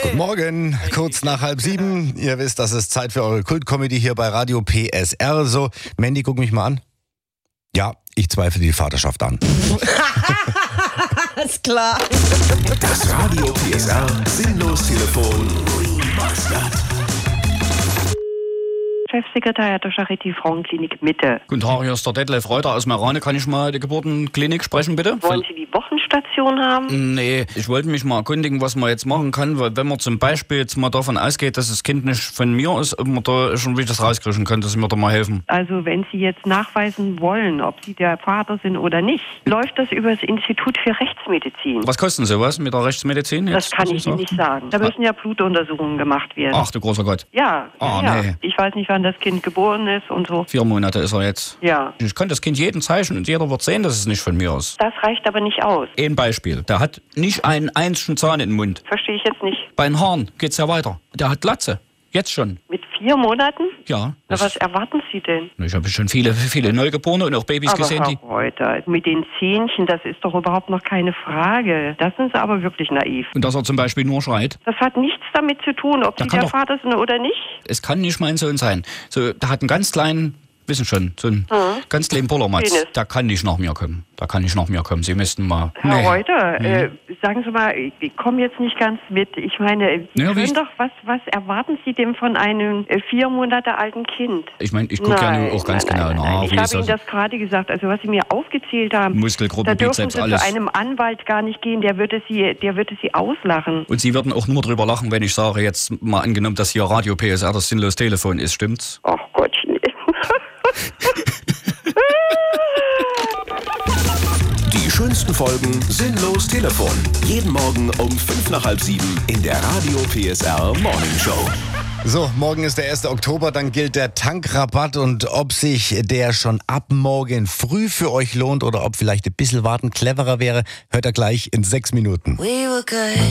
Guten Morgen, kurz nach 6:30. Ihr wisst, das ist Zeit für eure Kultcomedy hier bei Radio PSR. So, Mandy, guck mich mal an. Ja, ich zweifle die Vaterschaft an. Ist klar. Das Radio PSR Sinnlos-Telefon Remastered. Chefsekretär der Charité Frauenklinik Mitte. Guten Tag, hier ist der Detlef Reuter aus Meerane. Kann ich mal die Geburtenklinik sprechen, bitte? Wollen Sie die Wochenstation haben? Nee, ich wollte mich mal erkundigen, was man jetzt machen kann, weil wenn man zum Beispiel jetzt mal davon ausgeht, dass das Kind nicht von mir ist, ob man da schon wieder das rauskriegen kann, dass Sie mir da mal helfen. Also wenn Sie jetzt nachweisen wollen, ob Sie der Vater sind oder nicht, läuft das über das Institut für Rechtsmedizin. Was kostet sowas mit der Rechtsmedizin? Das kann ich Ihnen nicht sagen. Da müssen ja Blutuntersuchungen gemacht werden. Ach du großer Gott. Ja, ja. Nee. Ich weiß nicht, wann das Kind geboren ist und so. 4 Monate ist er jetzt. Ja. Ich kann das Kind jeden zeichnen und jeder wird sehen, dass es nicht von mir ist. Das reicht aber nicht aus. Ein Beispiel. Der hat nicht einen einzigen Zahn in den Mund. Verstehe ich jetzt nicht. Bei den Haaren geht's ja weiter. Der hat Glatze. Jetzt schon. Mit 4 Monaten? Ja. Na, was erwarten Sie denn? Ich habe schon viele Neugeborene und auch Babys Aber gesehen, Herr Reuter, mit den Zähnchen, das ist doch überhaupt noch keine Frage. Das sind Sie aber wirklich naiv. Und dass er zum Beispiel nur schreit. Das hat nichts damit zu tun, ob Sie der Vater sind oder nicht. Es kann nicht mein Sohn sein. So, der hat einen ganz kleinen, wissen schon, so einen ganz kleinen Pollermatz. Penis. Der kann nicht nach mir kommen. Sie müssten mal... Herr Reuter, sagen Sie mal, ich komme jetzt nicht ganz mit. Ich meine, Sie können doch, was erwarten Sie denn von einem 4 Monate alten Kind? Ich meine, ich gucke ja auch ganz genau nach. Ich habe Ihnen das gerade gesagt. Also was Sie mir aufgezählt haben, Muskelgruppe, da dürfen Bizeps, Sie alles. zu einem Anwalt gar nicht gehen. Der würde Sie auslachen. Und Sie würden auch nur drüber lachen, wenn ich sage, jetzt mal angenommen, dass hier Radio PSR das Sinnlos-Telefon ist, stimmt's? Ach Gottchen. Die schönsten Folgen Sinnlos Telefon. Jeden Morgen um 6:55 in der Radio PSR Morning Show. So, morgen ist der 1. Oktober, dann gilt der Tankrabatt und ob sich der schon ab morgen früh für euch lohnt oder ob vielleicht ein bisschen warten cleverer wäre, hört ihr gleich in 6 Minuten.